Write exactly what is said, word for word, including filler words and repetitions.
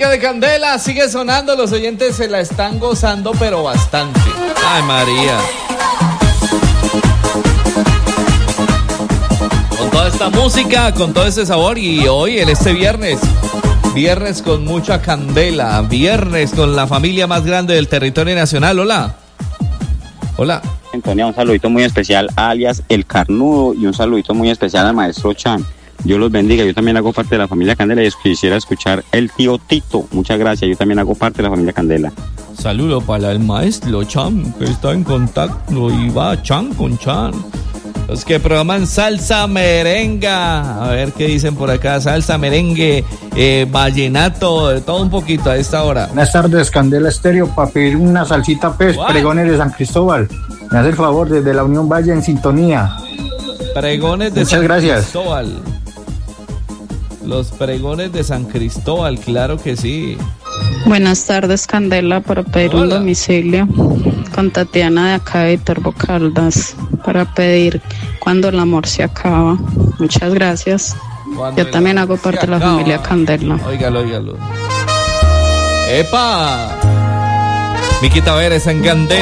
música de Candela sigue sonando, los oyentes se la están gozando, pero bastante. Ay, María. Con toda esta música, con todo este sabor, y hoy, en este viernes, viernes con mucha candela, viernes con la familia más grande del territorio nacional. Hola. Hola. Antonia, un saludito muy especial a alias El Carnudo y un saludito muy especial al maestro Chan. Dios los bendiga. Yo también hago parte de la familia Candela y quisiera escuchar el tío Tito. Muchas gracias. Yo también hago parte de la familia Candela. Saludo para el maestro Chan, que está en contacto y va Chan con Chan. Los que programan salsa merenga. A ver qué dicen por acá. Salsa, merengue, eh, vallenato, de todo un poquito a esta hora. Buenas tardes, Candela Estéreo, para pedir una salsita pez, What? Pregones de San Cristóbal. Me hace el favor, desde la Unión Valle en sintonía. Pregones de Muchas San gracias. Cristóbal. Los pregones de San Cristóbal, claro que sí. Buenas tardes, Candela, para pedir Hola. un domicilio con Tatiana de acá de Turbo Caldas, para pedir cuando el amor se acaba. Muchas gracias. Cuando Yo el también amor hago parte se de la acaba. familia Candela. Óigalo, óigalo. ¡Epa! Miquita Vera, es en Candela.